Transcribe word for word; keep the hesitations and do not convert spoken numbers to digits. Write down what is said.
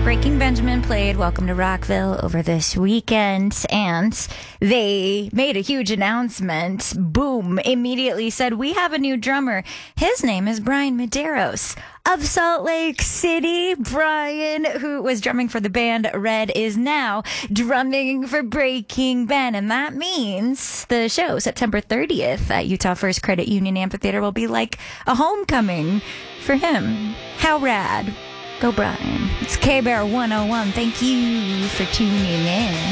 Breaking Benjamin played Welcome to Rockville over this weekend, and they made a huge announcement. Boom, immediately said, we have a new drummer. His name is Brian Medeiros of Salt Lake City. Brian, who was drumming for the band Red, is now drumming for Breaking Ben, and that means the show, September thirtieth at Utah First Credit Union Amphitheater, will be like a homecoming for him. How rad. Go Brian. It's K-Bear one oh one. Thank you for tuning in.